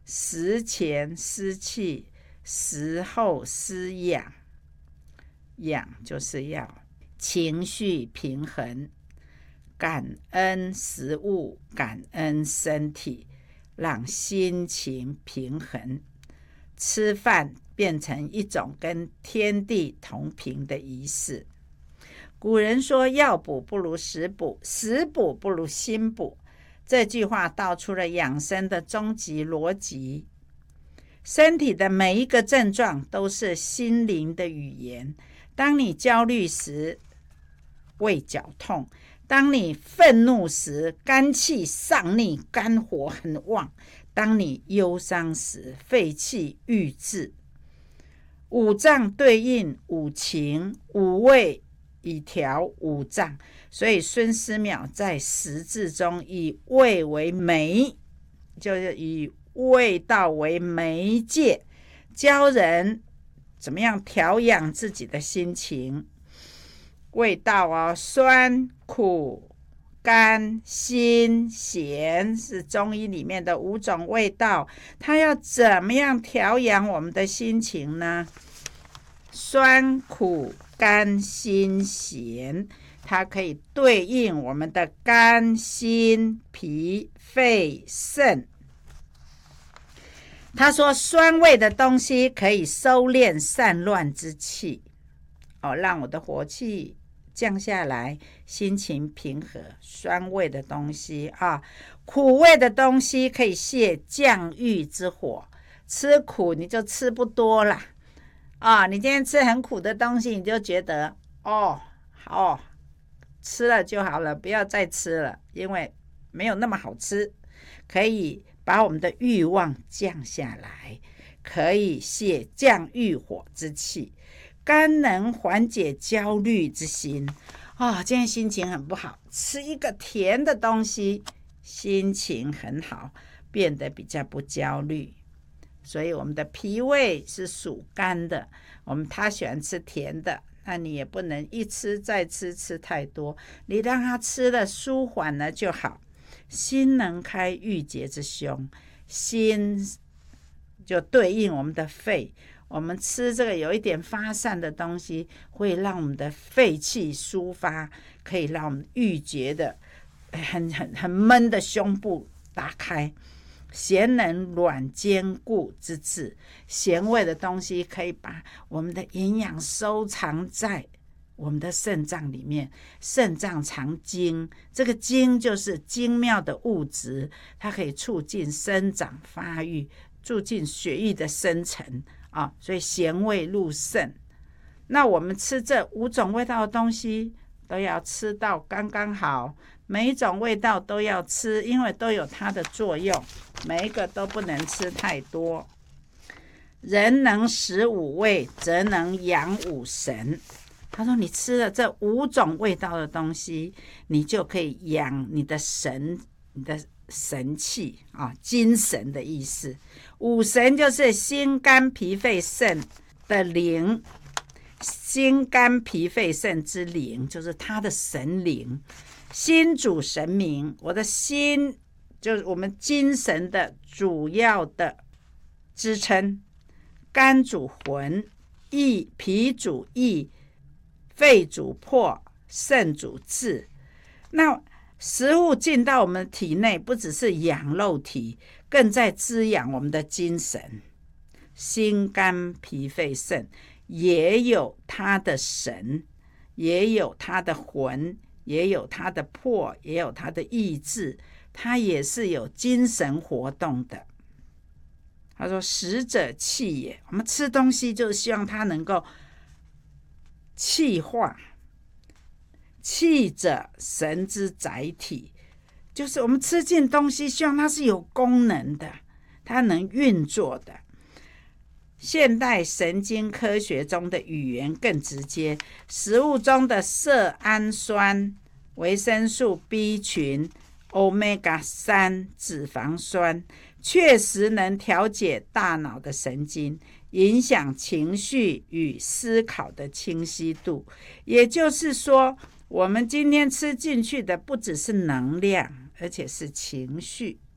食前思气，食后思养。养就是要情绪平衡，感恩食物，感恩身体，让心情平衡。吃饭变成一种跟天地同频的仪式。古人说药补不如食补，食补不如心补，这句话道出了养生的终极逻辑。身体的每一个症状都是心灵的语言。当你焦虑时，胃绞痛；当你愤怒时，肝气上逆，肝火很旺；当你忧伤时，肺气郁滞。五脏对应五情，五味以调五脏，所以孙思邈在十字中以味为媒，就是以味道为媒介，教人怎么样调养自己的心情。味道酸、苦、甘、辛、咸是中医里面的5种味道，它要怎么样调养我们的心情呢？酸、苦、甘、辛、咸，它可以对应我们的肝、心、脾、肺、肾。他说酸味的东西可以收敛散乱之气，让我的火气降下来，心情平和。酸味的东西苦味的东西可以泄降郁之火。吃苦你就吃不多啦你今天吃很苦的东西，你就觉得吃了就好了，不要再吃了，因为没有那么好吃。可以把我们的欲望降下来，可以泄降郁火之气。甘能缓解焦虑之心今天心情很不好，吃一个甜的东西，心情很好，变得比较不焦虑。所以我们的脾胃是属甘的，他喜欢吃甜的，那你也不能一吃再吃，吃太多，你让他吃了舒缓了就好。心能开郁结之胸，心就对应我们的肺，我们吃这个有一点发散的东西，会让我们的肺气抒发，可以让我们郁结的很闷的胸部打开。咸能软坚固之志，咸味的东西可以把我们的营养收藏在我们的肾脏里面。肾脏藏精，这个精就是精妙的物质，它可以促进生长发育，促进血液的生成所以咸味入肾。那我们吃这5种味道的东西都要吃到刚刚好，每一种味道都要吃，因为都有它的作用，每一个都不能吃太多。人能食5味，则能养5神。他说你吃了这5种味道的东西，你就可以养你的神，你的神气精神的意思。5神就是心肝脾肺肾的灵，心肝脾肺肾之灵就是他的神灵。心主神明，我的心就是我们精神的主要的支撑。肝主魂，脾主意，肺主魄，肾主志。那食物进到我们体内，不只是养肉体，更在滋养我们的精神。心肝脾肺肾也有它的神，也有它的魂，也有它的魄，也有它的意志，它也是有精神活动的。他说食者气也，我们吃东西就是希望它能够气化。气者神之载体，就是我们吃进东西希望它是有功能的，它能运作的。现代神经科学中的语言更直接，食物中的色氨酸、维生素 B 群、Omega 3、脂肪酸确实能调节大脑的神经，影响情绪与思考的清晰度。也就是说，我们今天吃进去的不只是能量，而且是情绪。